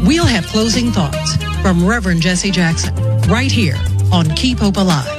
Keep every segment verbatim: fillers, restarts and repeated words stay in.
We'll have closing thoughts from Reverend Jesse Jackson right here on Keep Hope Alive.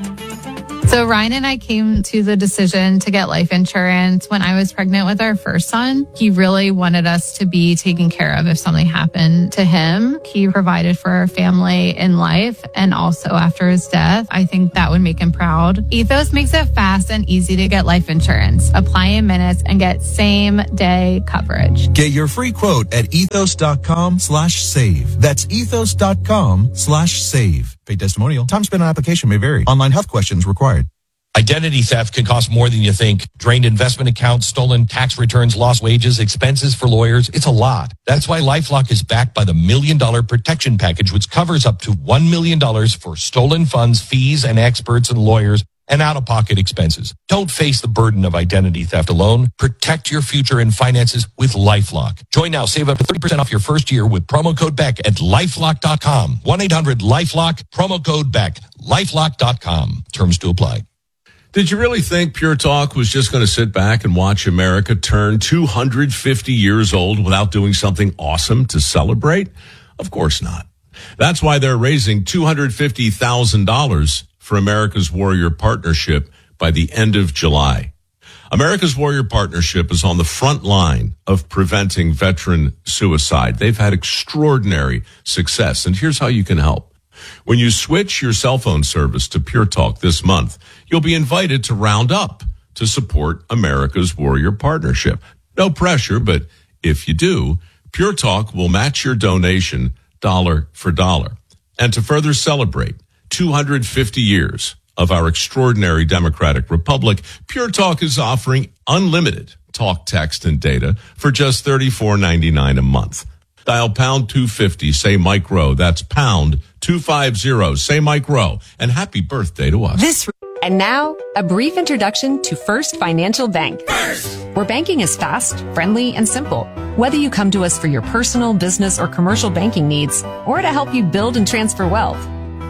So Ryan and I came to the decision to get life insurance when I was pregnant with our first son. He really wanted us to be taken care of if something happened to him. He provided for our family in life and also after his death. I think that would make him proud. Ethos makes it fast and easy to get life insurance. Apply in minutes and get same day coverage. Get your free quote at ethos.com slash save. That's ethos.com slash save. Paid testimonial. Time spent on application may vary. Online health questions required. Identity theft can cost more than you think. Drained investment accounts, stolen tax returns, lost wages, expenses for lawyers. It's a lot. That's why LifeLock is backed by the Million Dollar Protection Package, which covers up to one million dollars for stolen funds, fees, and experts and lawyers, and out-of-pocket expenses. Don't face the burden of identity theft alone. Protect your future and finances with LifeLock. Join now. Save up to thirty percent off your first year with promo code Beck at lifelock dot com. one eight hundred lifelock, promo code Beck, lifelock dot com. Terms to apply. Did you really think Pure Talk was just going to sit back and watch America turn two hundred fifty years old without doing something awesome to celebrate? Of course not. That's why they're raising two hundred fifty thousand dollars for America's Warrior Partnership by the end of July. America's Warrior Partnership is on the front line of preventing veteran suicide. They've had extraordinary success, and here's how you can help. When you switch your cell phone service to Pure Talk this month, you'll be invited to round up to support America's Warrior Partnership. No pressure, but if you do, Pure Talk will match your donation dollar for dollar. And to further celebrate two hundred fifty years of our extraordinary democratic republic, Pure Talk is offering unlimited talk, text, and data for just thirty-four ninety-nine a month. Dial pound two fifty, say Mike Rowe. That's pound two fifty, say Mike Rowe. And happy birthday to us. This And now, a brief introduction to First Financial Bank. First! Where banking is fast, friendly, and simple. Whether you come to us for your personal, business, or commercial banking needs, or to help you build and transfer wealth.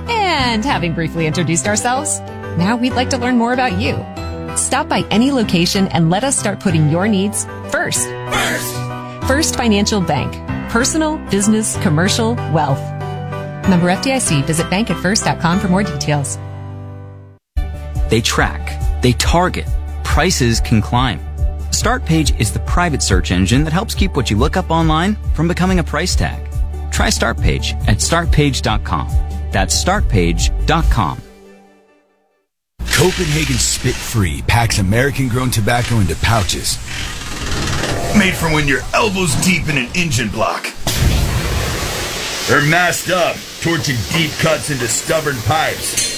And having briefly introduced ourselves, now we'd like to learn more about you. Stop by any location and let us start putting your needs first. First! First Financial Bank. Personal, business, commercial, wealth. Member F D I C. Visit bank at first dot com for more details. They track, they target, prices can climb. StartPage is the private search engine that helps keep what you look up online from becoming a price tag. Try StartPage at start page dot com. That's start page dot com. Copenhagen Spit Free packs American-grown tobacco into pouches. Made from when you're elbows deep in an engine block. Or masked up, torching deep cuts into stubborn pipes.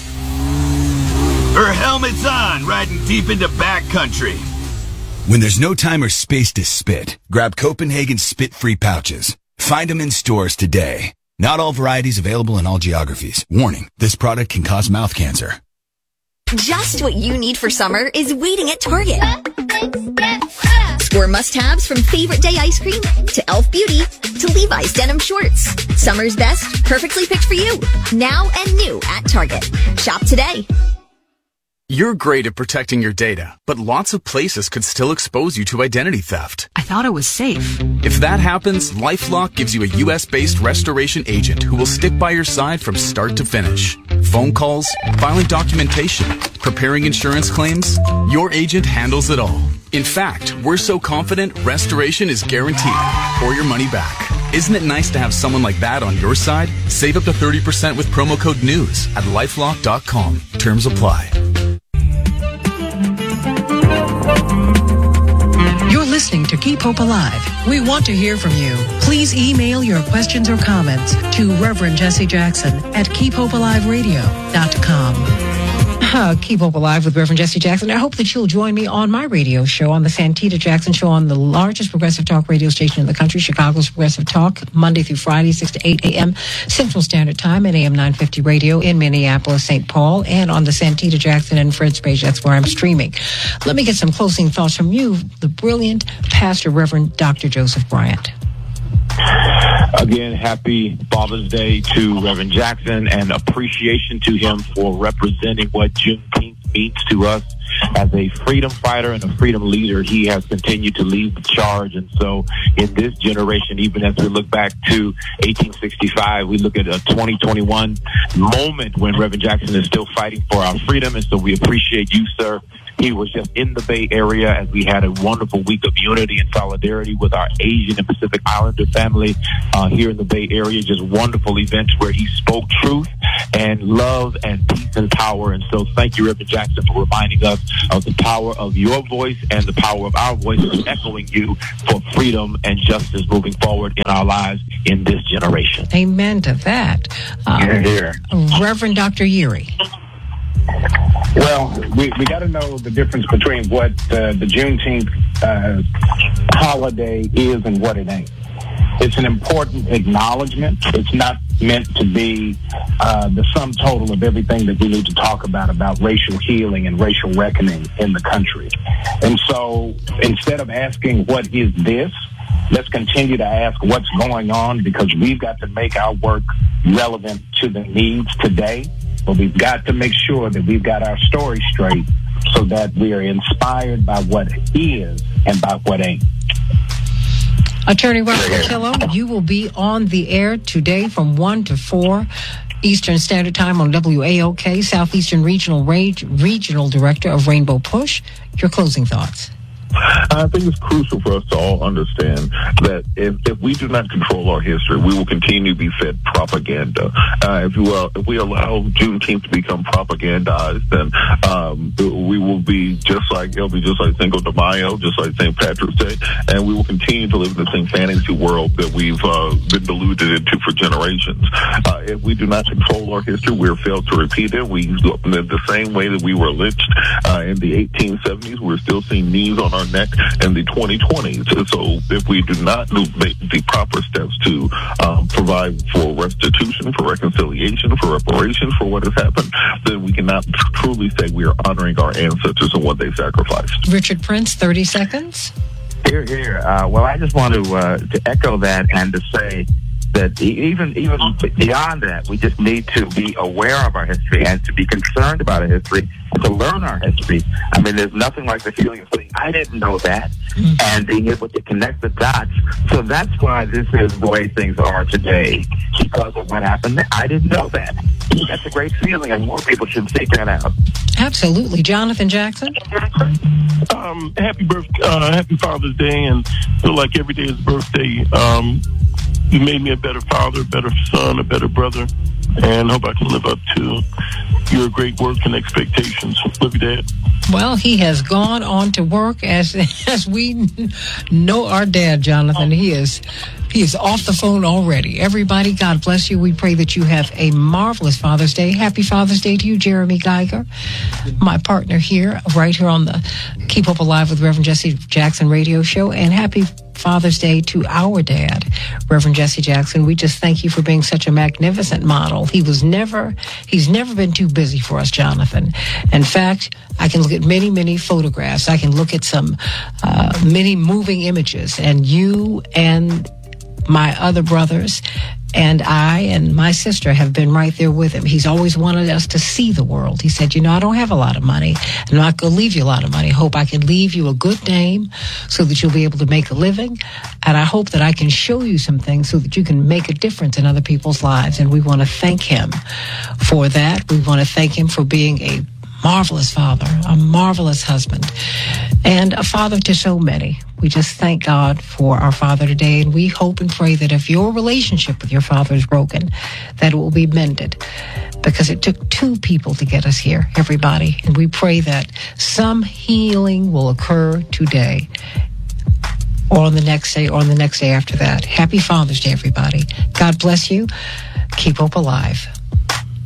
Or helmets on, riding deep into backcountry. When there's no time or space to spit, grab Copenhagen Spit-Free pouches. Find them in stores today. Not all varieties available in all geographies. Warning, this product can cause mouth cancer. Just what you need for summer is waiting at Target. Score must-haves from Favorite Day ice cream to e l f Beauty to Levi's denim shorts. Summer's best, perfectly picked for you. Now and new at Target. Shop today. You're great at protecting your data, but lots of places could still expose you to identity theft. I thought it was safe. If that happens, LifeLock gives you a U S-based restoration agent who will stick by your side from start to finish. Phone calls, filing documentation, preparing insurance claims, your agent handles it all. In fact, we're so confident restoration is guaranteed or your money back. Isn't it nice to have someone like that on your side? Save up to thirty percent with promo code NEWS at lifelock dot com. Terms apply. You're listening to Keep Hope Alive. We want to hear from you. Please email your questions or comments to Reverend Jesse Jackson at keep hope alive radio dot com. Uh, Keep Hope Alive with Reverend Jesse Jackson. I hope that you'll join me on my radio show, on the Santita Jackson Show, on the largest progressive talk radio station in the country, Chicago's Progressive Talk, Monday through Friday, six to eight a.m. Central Standard Time at A M nine fifty Radio in Minneapolis, Saint Paul, and on the Santita Jackson and Fred's page. That's where I'm streaming. Let me get some closing thoughts from you, the brilliant Pastor Reverend Doctor Joseph Bryant. Again, happy Father's Day to Reverend Jackson, and appreciation to him for representing what Juneteenth means to us as a freedom fighter and a freedom leader, he has continued to lead the charge. And so in this generation, even as we look back to eighteen sixty-five, we look at a twenty twenty-one moment when Reverend Jackson is still fighting for our freedom. And so we appreciate you, sir. He was just in the Bay Area as we had a wonderful week of unity and solidarity with our Asian and Pacific Islander family uh, here in the Bay Area. Just wonderful events where he spoke truth and love and peace and power. And so thank you, Reverend Jackson, for reminding us of the power of your voice and the power of our voices, echoing you for freedom and justice moving forward in our lives in this generation. Amen to that. Uh, Here, here. Reverend Doctor Yeary. Well, we, we got to know the difference between what uh, the Juneteenth uh, holiday is and what it ain't. It's an important acknowledgement. It's not meant to be uh, the sum total of everything that we need to talk about, about racial healing and racial reckoning in the country. And so instead of asking, what is this? Let's continue to ask what's going on, because we've got to make our work relevant to the needs today. But we've got to make sure that we've got our story straight so that we are inspired by what is and by what ain't. Attorney Robert McKillop, you will be on the air today from one to four Eastern Standard Time on W A O K, Southeastern Regional Rage, Regional Director of Rainbow Push. Your closing thoughts. I think it's crucial for us to all understand that if, if we do not control our history, we will continue to be fed propaganda. Uh, if, you, uh, if we allow Juneteenth to become propagandized, then um, we will be just like, it'll be just like Cinco de Mayo, just like Saint Patrick's Day, and we will continue to live in the same fantasy world that we've uh, been deluded into for generations. Uh, if we do not control our history, we're failed to repeat it. We, in the same way that we were lynched uh, in the eighteen seventies, we're still seeing knees on our neck in the twenty twenties. So if we do not do the proper steps to um, provide for restitution, for reconciliation, for reparations for what has happened, then we cannot truly say we are honoring our ancestors and what they sacrificed. Richard Prince, thirty seconds. Here, here. Uh, well, I just want to uh, to echo that and to say that even even beyond that, we just need to be aware of our history and to be concerned about our history and to learn our history. I mean, there's nothing like the feeling of saying, I didn't know that, mm-hmm. and being able to connect the dots. So that's why this is the way things are today, because of what happened. I didn't know that. That's a great feeling, and more people should seek that out. Absolutely. Jonathan Jackson? Um, happy birth, uh, happy Father's Day, and feel like every day is birthday. Um, you made me a better father, a better son, a better brother, and hope I can live up to your great work and expectations. Love you, Dad. Well, he has gone on to work as as we know our dad, Jonathan. He is he is off the phone already. Everybody, God bless you. We pray that you have a marvelous Father's Day. Happy Father's Day to you, Jeremy Geiger, my partner here, right here on the Keep Hope Alive with Reverend Jesse Jackson radio show. And happy Father's Day to our dad, Reverend Jesse Jackson. We just thank you for being such a magnificent model. He was never, he's never been too busy for us, Jonathan. In fact, I can look at many, many photographs. I can look at some, uh, many moving images, and you and my other brothers and I and my sister have been right there with him. He's always wanted us to see the world. He said, you know, I don't have a lot of money. I'm not going to leave you a lot of money. I hope I can leave you a good name so that you'll be able to make a living. And I hope that I can show you some things so that you can make a difference in other people's lives. And we want to thank him for that. We want to thank him for being a marvelous father, a marvelous husband, and a father to so many. We just thank God for our father today, and we hope and pray that if your relationship with your father is broken, that it will be mended, because it took two people to get us here, everybody. And we pray that some healing will occur today, or on the next day, or on the next day after that. Happy Father's Day, everybody. God bless you. Keep hope alive.